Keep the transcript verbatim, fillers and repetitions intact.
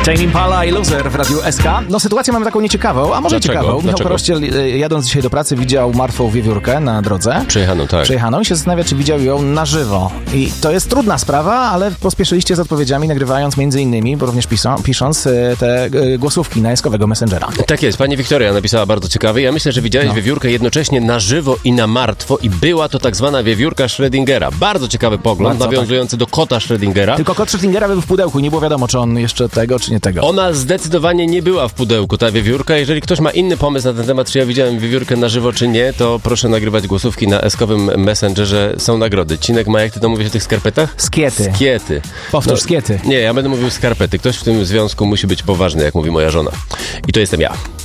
Tame Impala i Loser w Radiu S K. No sytuację mamy taką nieciekawą, a może Dlaczego? ciekawą. Michał Dlaczego? Korościel, jadąc dzisiaj do pracy, widział martwą wiewiórkę na drodze. Przejechaną, tak. Przejechaną i się zastanawia, czy widział ją na żywo. I to jest trudna sprawa, ale pospieszyliście z odpowiedziami, nagrywając między innymi, bo również pisą, pisząc te głosówki na eskowego Messengera. Tak jest, pani Wiktoria napisała bardzo ciekawie. Ja myślę, że widziałeś No. wiewiórkę jednocześnie na żywo i na martwo i była to tak zwana wiewiórka Schrödingera. Bardzo ciekawy pogląd, Bardzo, nawiązujący do kota Schrödingera. Tylko kot Schrödingera był w pudełku, nie było wiadomo, czy on jeszcze tego, czy nie tego. Ona zdecydowanie nie była w pudełku, ta wiewiórka. Jeżeli ktoś ma inny pomysł na ten temat, czy ja widziałem wiewiórkę na żywo, czy nie, to proszę nagrywać głosówki na eskowym Messengerze. Są nagrody. Cinek ma, jak ty to mówisz o tych skarpetach? Skiety. Skiety. Powtórz, No, skiety. Nie, ja będę mówił skarpety. Ktoś w tym związku musi być poważny, jak mówi moja żona. I to jestem ja.